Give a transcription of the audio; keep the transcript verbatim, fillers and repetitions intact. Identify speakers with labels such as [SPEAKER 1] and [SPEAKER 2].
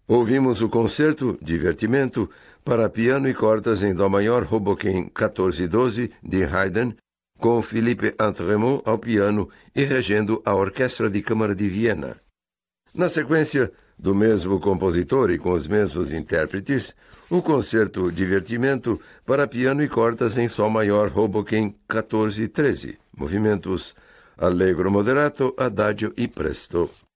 [SPEAKER 1] Ouvimos o concerto Divertimento para piano e cordas em Dó maior Hoboken quatorze e doze de Haydn, com Philippe Entremont ao piano e regendo a Orquestra de Câmara de Viena. Na sequência, do mesmo compositor e com os mesmos intérpretes, o concerto Divertimento para piano e cordas em Sol maior Hoboken quatorze e treze, movimentos Allegro moderato, Adagio e Presto.